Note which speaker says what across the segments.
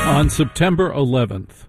Speaker 1: On September 11th,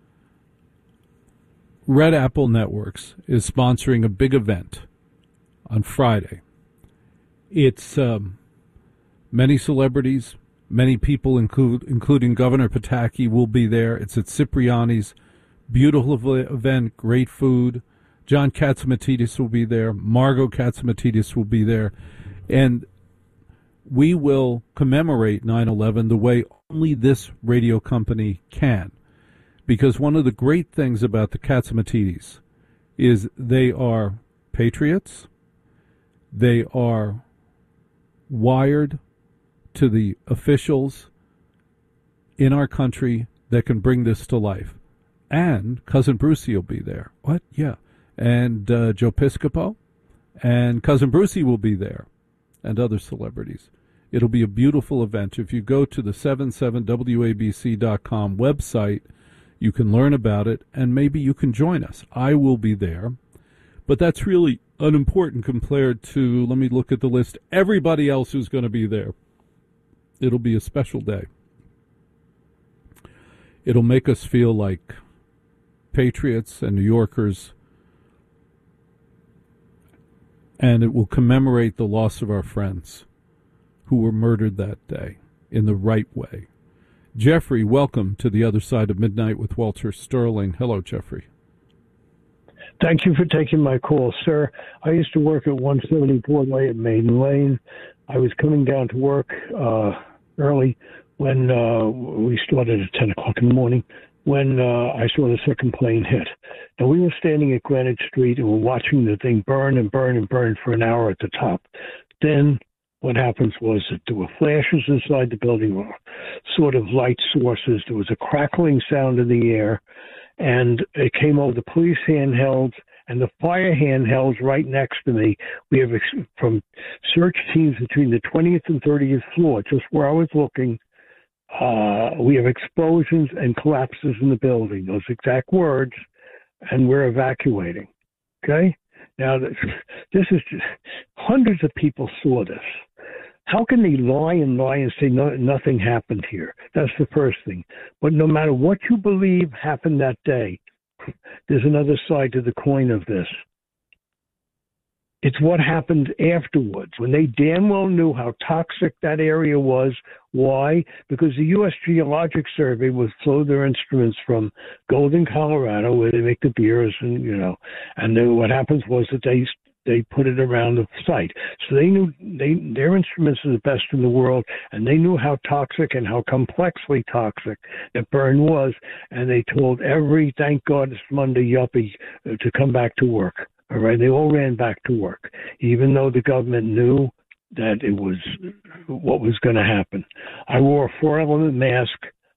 Speaker 1: Red Apple Networks is sponsoring a big event on Friday. It's many celebrities, many people, including Governor Pataki, will be there. It's at Cipriani's. Beautiful event, great food. John Catsimatidis will be there. Margot Catsimatidis will be there. And we will commemorate 9/11 the way only this radio company can. Because one of the great things about the Catsimatidis is they are patriots. They are wired to the officials in our country that can bring this to life. And Cousin Brucey will be there. What? Yeah. And Joe Piscopo. And Cousin Brucey will be there. And other celebrities. It'll be a beautiful event. If you go to the 77wabc.com website, you can learn about it, and maybe you can join us. I will be there. But that's really unimportant compared to, let me look at the list, everybody else who's going to be there. It'll be a special day. It'll make us feel like patriots and New Yorkers, and it will commemorate the loss of our friends who were murdered that day in the right way. Jeffrey, welcome to the other side of midnight with Walter Sterling. Hello, Jeffrey.
Speaker 2: Thank you for taking my call, sir. I used to work at 170 Broadway at Maiden Lane. I was coming down to work early when we started at 10 o'clock in the morning when I saw the second plane hit. Now, we were standing at Greenwich Street and we're watching the thing burn and burn and burn for an hour at the top. Then what happens was that there were flashes inside the building, sort of light sources. There was a crackling sound in the air, and it came over the police handhelds and the fire handhelds right next to me. We have from search teams between the 20th and 30th floor, just where I was looking. We have explosions and collapses in the building, those exact words, and we're evacuating. Okay? Now, this is just, hundreds of people saw this. How can they lie and say nothing happened here? That's the first thing. But no matter what you believe happened that day, there's another side to the coin of this. It's what happened afterwards, when they damn well knew how toxic that area was. Why? Because the U.S. Geologic Survey would flow their instruments from Golden, Colorado, where they make the beers, and and then what happens was that they put it around the site. So they knew their instruments are the best in the world, and they knew how toxic and how complexly toxic that burn was, and they told every, thank God it's Monday, yuppie to come back to work. All right, they all ran back to work, even though the government knew that it was what was going to happen. I wore a 4-element mask,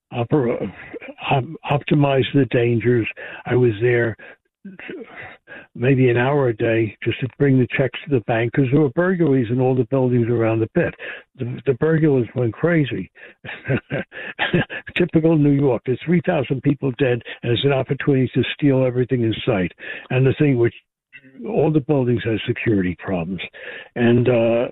Speaker 2: optimized the dangers. I was there maybe an hour a day just to bring the checks to the bank, because there were burglaries in all the buildings around the pit. The burglars went crazy. Typical New York. There's 3,000 people dead, and it's an opportunity to steal everything in sight. And the thing which all the buildings have security problems, and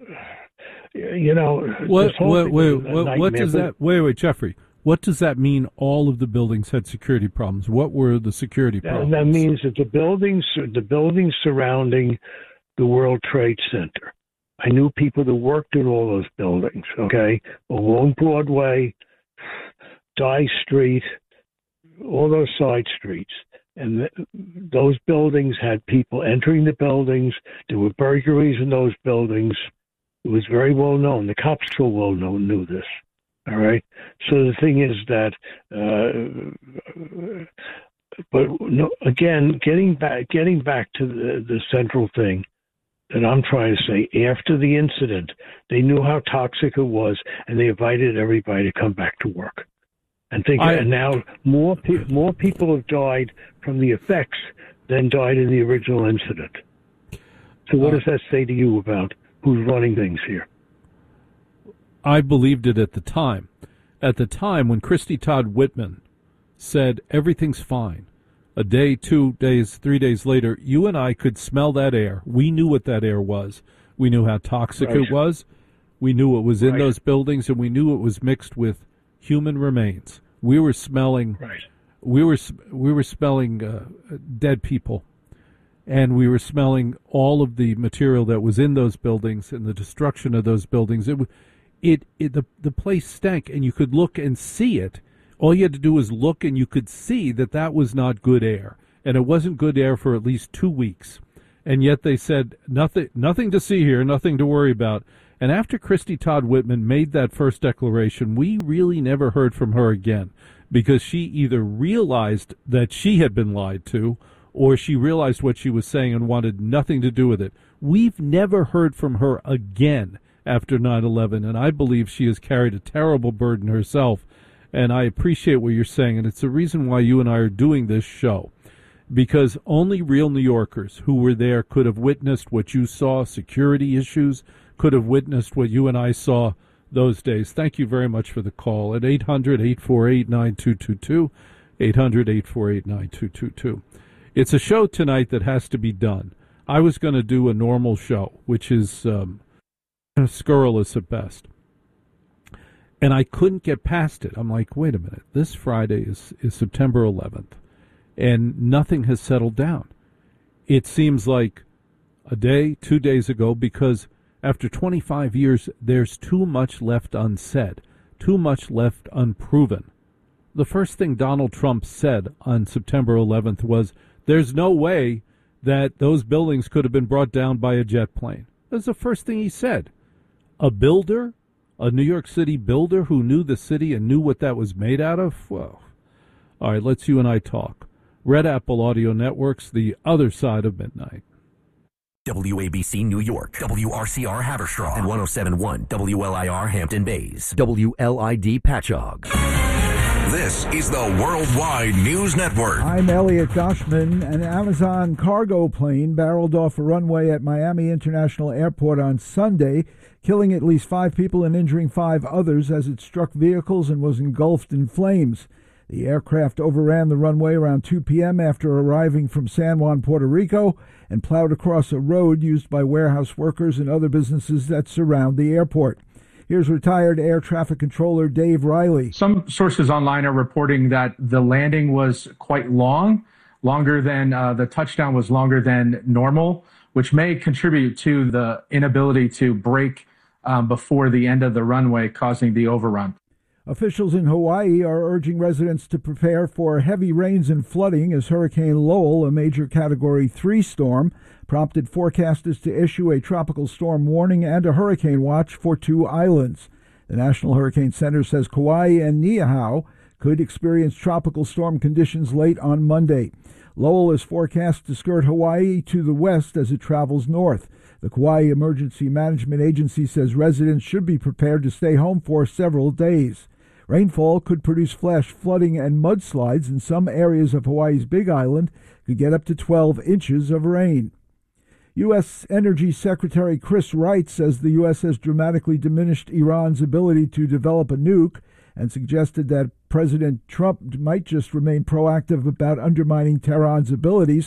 Speaker 1: what does that? Wait, Jeffrey. What does that mean? All of the buildings had security problems. What were the security problems?
Speaker 2: That means that the buildings surrounding the World Trade Center. I knew people that worked in all those buildings. Okay, along Broadway, Dye Street, all those side streets. And those buildings had people entering the buildings. There were burglaries in those buildings. It was very well known. The cops so well knew this. All right. So the thing is that, but no, again, getting back to the central thing that I'm trying to say, after the incident, they knew how toxic it was, and they invited everybody to come back to work. And and now more people have died from the effects than died in the original incident. So what does that say to you about who's running things here?
Speaker 1: I believed it at the time. At the time, when Christy Todd Whitman said everything's fine, a day, 2 days, 3 days later, you and I could smell that air. We knew what that air was. We knew how toxic it was. We knew it was in those buildings, and we knew it was mixed with human remains. we were smelling
Speaker 2: Right.
Speaker 1: we were smelling dead people, and we were smelling all of the material that was in those buildings and the destruction of those buildings. The place stank, and you could look and see it. All you had to do was look, and you could see that was not good air, and it wasn't good air for at least 2 weeks. And yet they said nothing to see here, nothing to worry about. And after Christy Todd Whitman made that first declaration, we really never heard from her again, because she either realized that she had been lied to, or she realized what she was saying and wanted nothing to do with it. We've never heard from her again after 9/11, and I believe she has carried a terrible burden herself. And I appreciate what you're saying, and it's the reason why you and I are doing this show, because only real New Yorkers who were there could have witnessed what you saw, security issues, could have witnessed what you and I saw those days. Thank you very much for the call at 800-848-9222, 800-848-9222. It's a show tonight that has to be done. I was going to do a normal show, which is scurrilous at best. And I couldn't get past it. I'm like, wait a minute. This Friday is September 11th, and nothing has settled down. It seems like a day, 2 days ago, because after 25 years, there's too much left unsaid, too much left unproven. The first thing Donald Trump said on September 11th was, there's no way that those buildings could have been brought down by a jet plane. That's the first thing he said. A builder, a New York City builder who knew the city and knew what that was made out of? Well, all right, let's you and I talk. Red Apple Audio Network's The Other Side of Midnight.
Speaker 3: WABC New York, WRCR Haverstraw, and 107.1 WLIR Hampton Bays, WLID Patchogue. This is the Worldwide News Network.
Speaker 4: I'm Elliot Goshman. An Amazon cargo plane barreled off a runway at Miami International Airport on Sunday, killing at least 5 people and injuring 5 others as it struck vehicles and was engulfed in flames. The aircraft overran the runway around 2 p.m. after arriving from San Juan, Puerto Rico, and plowed across a road used by warehouse workers and other businesses that surround the airport. Here's retired air traffic controller Dave Riley.
Speaker 5: Some sources online are reporting that the landing was quite longer than the touchdown was longer than normal, which may contribute to the inability to brake before the end of the runway, causing the overrun.
Speaker 4: Officials in Hawaii are urging residents to prepare for heavy rains and flooding as Hurricane Lowell, a major Category 3 storm, prompted forecasters to issue a tropical storm warning and a hurricane watch for 2 islands. The National Hurricane Center says Kauai and Niihau could experience tropical storm conditions late on Monday. Lowell is forecast to skirt Hawaii to the west as it travels north. The Kauai Emergency Management Agency says residents should be prepared to stay home for several days. Rainfall could produce flash flooding and mudslides, and some areas of Hawaii's Big Island could get up to 12 inches of rain. U.S. Energy Secretary Chris Wright says the U.S. has dramatically diminished Iran's ability to develop a nuke and suggested that President Trump might just remain proactive about undermining Tehran's abilities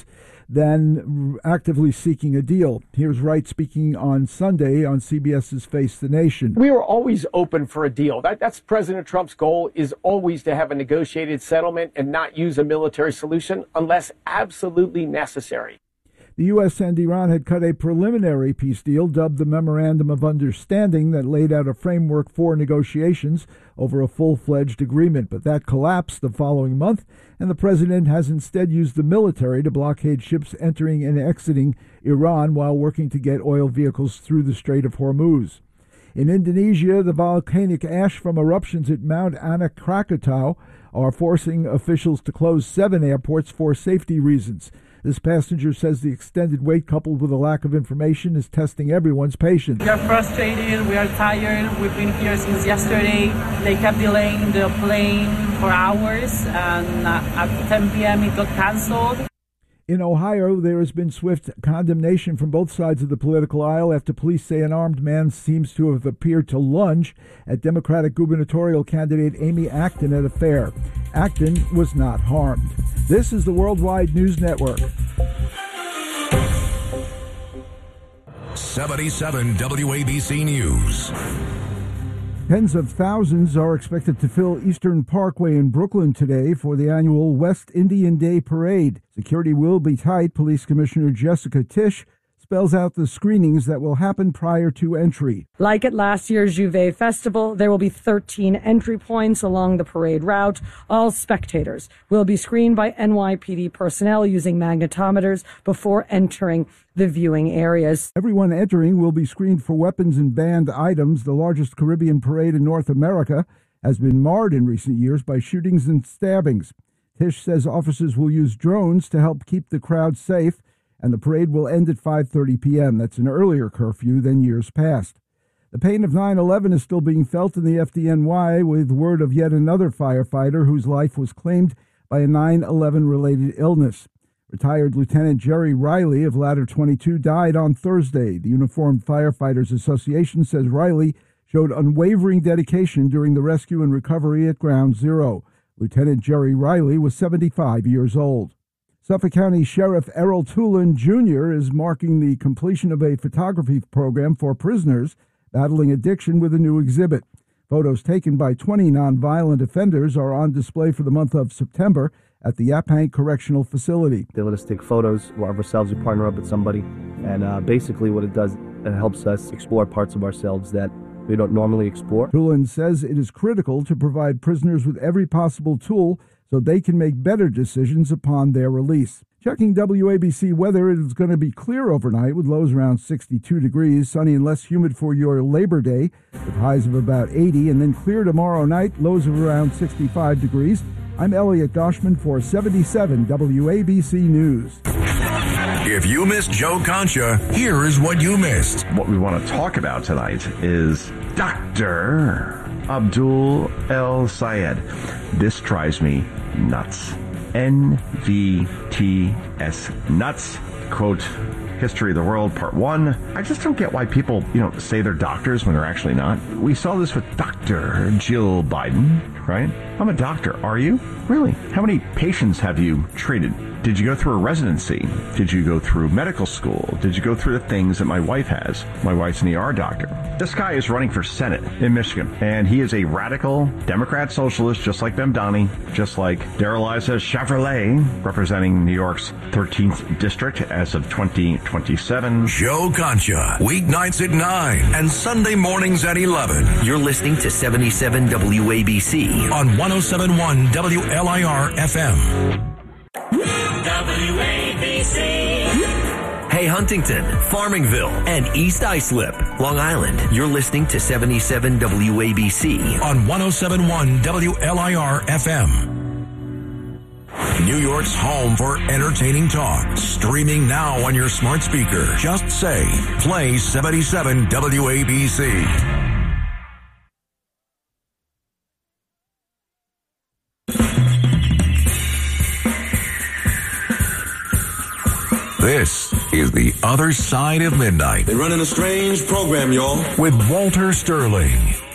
Speaker 4: than actively seeking a deal. Here's Wright speaking on Sunday on CBS's Face the Nation.
Speaker 6: We were always open for a deal. That's President Trump's goal, is always to have a negotiated settlement and not use a military solution unless absolutely necessary.
Speaker 4: The U.S. and Iran had cut a preliminary peace deal dubbed the Memorandum of Understanding that laid out a framework for negotiations over a full-fledged agreement, but that collapsed the following month, and the president has instead used the military to blockade ships entering and exiting Iran while working to get oil vehicles through the Strait of Hormuz. In Indonesia, the volcanic ash from eruptions at Mount Anak Krakatau are forcing officials to close 7 airports for safety reasons. This passenger says the extended wait coupled with a lack of information is testing everyone's patience.
Speaker 7: We are frustrated, we are tired, we've been here since yesterday. They kept delaying the plane for hours, and at 10 p.m. it got cancelled.
Speaker 4: In Ohio, there has been swift condemnation from both sides of the political aisle after police say an armed man seems to have appeared to lunge at Democratic gubernatorial candidate Amy Acton at a fair. Acton was not harmed. This is the Worldwide News Network.
Speaker 3: 77 WABC News.
Speaker 4: Tens of thousands are expected to fill Eastern Parkway in Brooklyn today for the annual West Indian Day Parade. Security will be tight. Police Commissioner Jessica Tisch spells out the screenings that will happen prior to entry.
Speaker 8: Like at last year's Juve Festival, there will be 13 entry points along the parade route. All spectators will be screened by NYPD personnel using magnetometers before entering the viewing areas.
Speaker 4: Everyone entering will be screened for weapons and banned items. The largest Caribbean parade in North America has been marred in recent years by shootings and stabbings. Tisch says officers will use drones to help keep the crowd safe, and the parade will end at 5:30 p.m. That's an earlier curfew than years past. The pain of 9/11 is still being felt in the FDNY, with word of yet another firefighter whose life was claimed by a 9/11-related illness. Retired Lieutenant Jerry Riley of Ladder 22 died on Thursday. The Uniformed Firefighters Association says Riley showed unwavering dedication during the rescue and recovery at Ground Zero. Lieutenant Jerry Riley was 75 years old. Suffolk County Sheriff Errol Tulin Jr. is marking the completion of a photography program for prisoners battling addiction with a new exhibit. Photos taken by 20 nonviolent offenders are on display for the month of September at the Yaphank Correctional Facility.
Speaker 9: They let us take photos of ourselves. We partner up with somebody, and basically what it does, it helps us explore parts of ourselves that we don't normally explore.
Speaker 4: Tulin says it is critical to provide prisoners with every possible tool so they can make better decisions upon their release. Checking WABC weather, it is going to be clear overnight with lows around 62 degrees, sunny and less humid for your Labor Day with highs of about 80, and then clear tomorrow night, lows of around 65 degrees. I'm Elliot Goshman for 77 WABC News.
Speaker 3: If you missed Joe Concha, here is what you missed.
Speaker 10: What we want to talk about tonight is Dr. Abdul El Sayed. This drives me nuts. NVTS nuts. Quote, History of the World, Part 1. I just don't get why people, say they're doctors when they're actually not. We saw this with Dr. Jill Biden, right? I'm a doctor. Are you? Really? How many patients have you treated? Did you go through a residency? Did you go through medical school? Did you go through the things that my wife has? My wife's an ER doctor. This guy is running for Senate in Michigan, and he is a radical Democrat socialist, just like Bemdani, just like Darrell-Issa Chevrolet, representing New York's 13th district as of 2027.
Speaker 3: Joe Concha, weeknights at 9 and Sunday mornings at 11.
Speaker 11: You're listening to 77 WABC
Speaker 3: on 107.1 WLIR FM.
Speaker 11: WABC. Hey, Huntington, Farmingville, and East Islip, Long Island. You're listening to 77 WABC
Speaker 3: on 107.1 WLIR FM. New York's home for entertaining talk. Streaming now on your smart speaker. Just say, play 77 WABC. This is The Other Side of Midnight.
Speaker 12: They're running a strange program, y'all.
Speaker 3: With Walter Sterling.